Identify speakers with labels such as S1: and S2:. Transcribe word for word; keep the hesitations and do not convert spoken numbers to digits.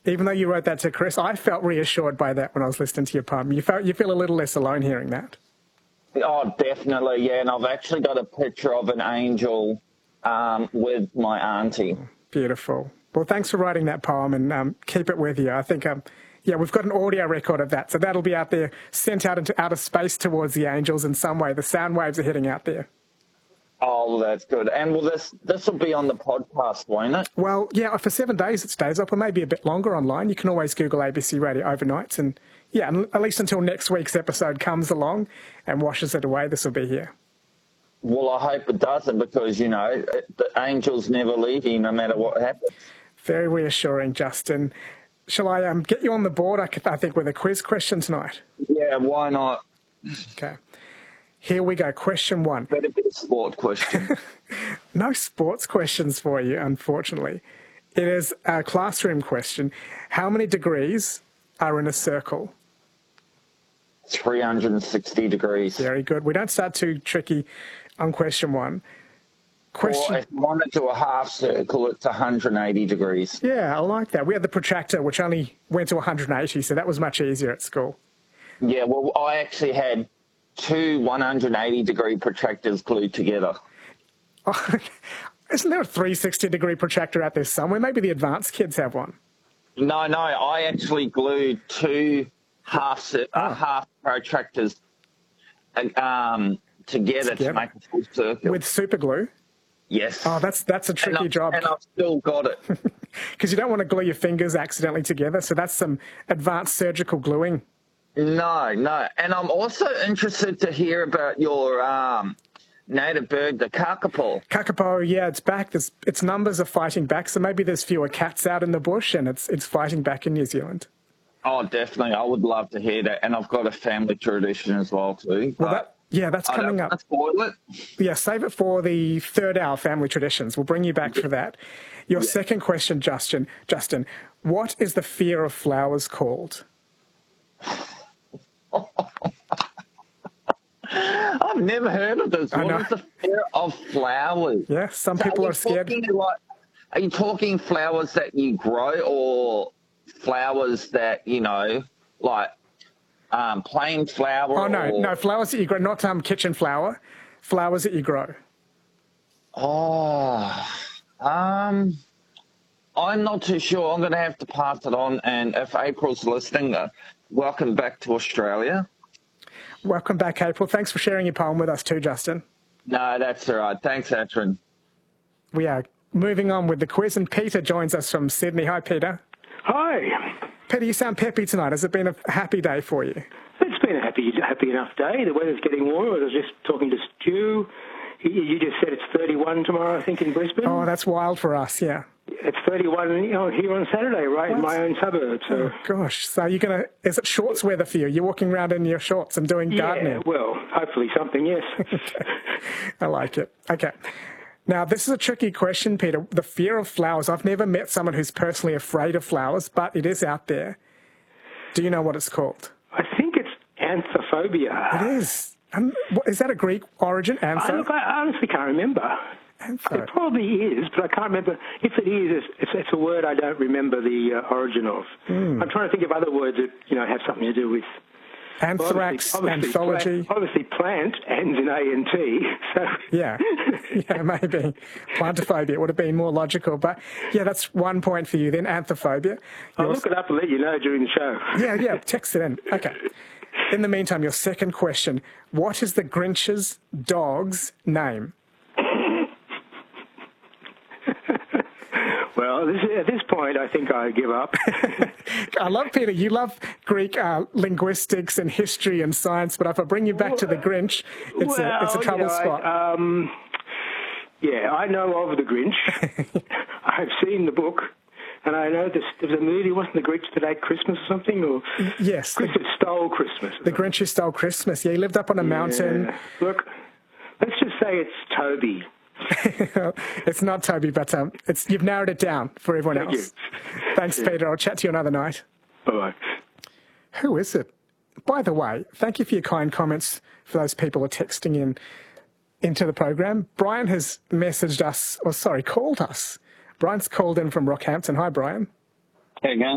S1: even though you wrote that to Chris, I felt reassured by that when I was listening to your poem. You felt you feel a little less alone hearing that.
S2: Oh, definitely, yeah. And I've actually got a picture of an angel um, with my auntie.
S1: Beautiful. Well, thanks for writing that poem, and um, keep it with you. I think, um, yeah, we've got an audio record of that, so that'll be out there, sent out into outer space towards the angels in some way. The sound waves are heading out there.
S2: Oh, that's good. And will this this will be on the podcast, won't it?
S1: Well, yeah, for seven days it stays up, or maybe a bit longer online. You can always Google A B C Radio Overnights, and yeah, at least until next week's episode comes along and washes it away, this will be here.
S2: Well, I hope it doesn't, because, you know, the angels never leave you no matter what happens.
S1: Very reassuring, Justin. Shall I um, get you on the board, I, I think, with a quiz question tonight?
S2: Yeah, why not?
S1: Okay. Here we go. Question one.
S2: Better be a sport question.
S1: No sports questions for you, unfortunately. It is a classroom question. How many degrees are in a circle?
S2: three hundred sixty degrees.
S1: Very good. We don't start too tricky on question one. Question.
S2: Or if you want to do a half circle, it's one hundred eighty degrees.
S1: Yeah, I like that. We had the protractor, which only went to one hundred eighty, so that was much easier at school.
S2: Yeah, well, I actually had two one hundred eighty degree protractors glued together.
S1: Oh, isn't there a three hundred sixty degree protractor out there somewhere? Maybe the advanced kids have one.
S2: No, no, I actually glued two half oh. uh, half protractors um, together, together to make a full circle.
S1: With super glue?
S2: Yes.
S1: Oh, that's that's a tricky
S2: and
S1: job.
S2: And I've still got it.
S1: Because you don't want to glue your fingers accidentally together, so that's some advanced surgical gluing.
S2: No, no. And I'm also interested to hear about your um, native bird, the kakapo.
S1: Kakapo, yeah, it's back. There's, its numbers are fighting back, so maybe there's fewer cats out in the bush, and it's it's fighting back in New Zealand.
S2: Oh, definitely. I would love to hear that. And I've got a family tradition as well, too.
S1: Well, that, yeah, that's coming up.
S2: Let's spoil it.
S1: Yeah, save it for the third hour, family traditions. We'll bring you back for that. Your yeah. second question, Justin. Justin, what is the fear of flowers called?
S2: I've never heard of this. What is the fear of flowers?
S1: Yeah, some
S2: so
S1: people
S2: are,
S1: are scared.
S2: Like, are you talking flowers that you grow, or flowers that, you know, like um, plain flower?
S1: Oh, no,
S2: or...
S1: no, flowers that you grow, not um, kitchen flower, flowers that you grow.
S2: Oh, um, I'm not too sure. I'm going to have to pass it on. And if April's listening, uh, welcome back to Australia.
S1: Welcome back, April. Thanks for sharing your poem with us too, Justin.
S2: No, that's all right. Thanks, Atrin.
S1: We are moving on with the quiz, and Peter joins us from Sydney. Hi, Peter.
S3: Hi.
S1: Peter, you sound peppy tonight. Has it been a happy day for you?
S3: It's been a happy, happy enough day. The weather's getting warmer. I was just talking to Stu. You just said it's thirty-one tomorrow, I think, in Brisbane.
S1: Oh, that's wild for us, yeah.
S3: It's thirty-one you know, here on Saturday, right, what? in my own suburb. So.
S1: Oh, gosh. So you're going to... Is it shorts weather for you? You're walking around in your shorts and doing gardening?
S3: Yeah, well, hopefully something, yes.
S1: I like it. Okay. Now, this is a tricky question, Peter. The fear of flowers. I've never met someone who's personally afraid of flowers, but it is out there. Do you know what it's called?
S3: I think it's anthophobia.
S1: It is. Um, is that a Greek origin, antho?
S3: I, look, I honestly can't remember.
S1: Antho.
S3: It probably is, but I can't remember. If it is, it's, it's a word I don't remember the uh, origin of. Mm. I'm trying to think of other words that, you know, have something to do with...
S1: Anthrax,
S3: well, obviously, obviously
S1: anthology.
S3: Plant, obviously plant ends in A and T. So.
S1: Yeah, yeah, maybe. Plantophobia would have been more logical. But, yeah, that's one point for you then, anthophobia.
S3: I'll You're... look it up and let you know during the show.
S1: Yeah, yeah, text it in. Okay. In the meantime, your second question. What is the Grinch's dog's name?
S3: Well, this, at this point, I think I give up.
S1: I love, Peter, you love Greek uh, linguistics and history and science, but if I bring you back to the Grinch, it's,
S3: well,
S1: a, it's a trouble
S3: you know,
S1: spot.
S3: I, um, yeah, I know of the Grinch. I've seen the book. And I know this, there was a movie, wasn't the Grinch That Ate Christmas or something? Or
S1: yes.
S3: Grinch Who Stole Christmas.
S1: The Grinch Who Stole Christmas. Yeah, he lived up on a yeah. mountain.
S3: Look, let's just say it's Toby.
S1: It's not Toby, but um, it's you've narrowed it down for everyone
S3: Thank
S1: else.
S3: You.
S1: Thanks, yeah. Peter. I'll chat to you another night.
S3: Bye-bye.
S1: Who is it? By the way, thank you for your kind comments for those people who are texting in into the program. Brian has messaged us, or sorry, called us. Brian's called in from Rockhampton. Hi, Brian.
S4: Hey, again.